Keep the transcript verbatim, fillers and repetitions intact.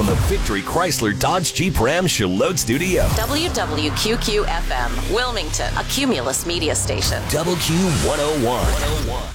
from the Victory Chrysler Dodge Jeep Ram Charlotte Studio. W W Q Q F M, Wilmington, a Cumulus media station. W Q one oh one.